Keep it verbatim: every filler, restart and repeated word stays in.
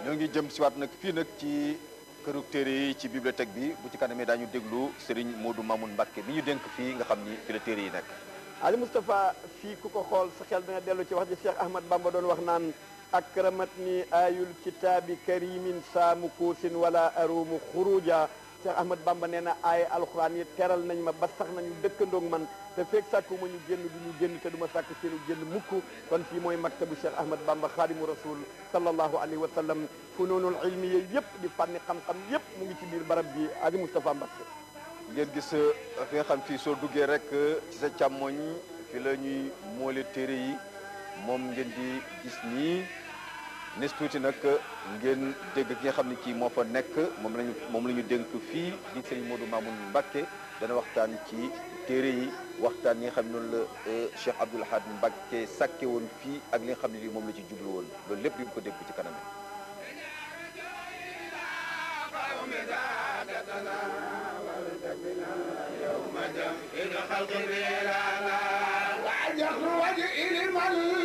ñoo ngi jëm si waat nag fii nag ci këru téere yi ci bibliothèque bi bu ci kanamee daañu déglu Serigne Modou Mamoun Mbacké mi ñu dénk fii nga xam ni fi la téere yi nekk. Ali Moustapha fii ku ko xool sa xel dina dellu ci wax ji Cheikh Ahmad Bamba doon wax naan akramat ni ayul kitaabi karimin saamu kuusin wala arumu xuruja Cheikh Ahmad Bamba nee na ay alxuraan yi teral nañ ma ba sax nañu dëkkandoog man te feeg sàkku ma ñu génn du ñu génn te du ma sàkk seenu génn mukk kon fii mooy maktabu Cheikh Ahmad Bamba xaadimu rasul sallallahu alayhi wa sallam funuunul ilmi yi yëpp di fànni xam-xam yëpp mu ngi ci biir barab bi Ali Moustapha Mbacké. ngeen gis fi nga xam fii soo duggee rek ci sa càmmoñ fi la ñuy moole téere yi moom ngeen di gis nii nes tuuti nag ngeen dégg ki nga xam ne kii moo fa nekk moom lañu moom la ñu dénk fii di Serigne Modou Mamoun Mbacké dana waxtaan ci téere yi waxtaan yi nga xam ne noonu la Cheikh Abdoul Ahad Mbacké sàkke woon fii ak li nga xam ne lii moom la ci jublu woon loolu lépp di ko dégg ci kanam. وجه وجه